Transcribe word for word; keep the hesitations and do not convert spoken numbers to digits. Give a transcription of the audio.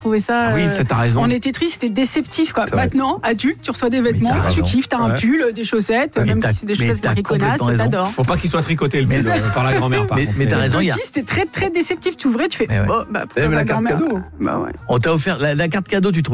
trouvais ça. Ah oui, euh, c'est t'as raison. On était triste, c'était déceptif quoi. C'est vrai. Maintenant, adulte, tu reçois des vêtements, t'as tu raison. kiffes, t'as un Ouais. pull, des chaussettes, Mais même t'as- si c'est des mais chaussettes t'as mariconasses, complètement raison. t'adores. Faut pas qu'il soit tricoté le pull euh, par la grand-mère par Mais- contre. mais t'as raison, il y a- Petit, c'était très très déceptif. Tu ouvrais, tu fais. Eh ouais. Oh, bah, Eh, mais ma la carte grand-mère, cadeau. Bah ouais. On t'a offert la, la carte cadeau, tu trouves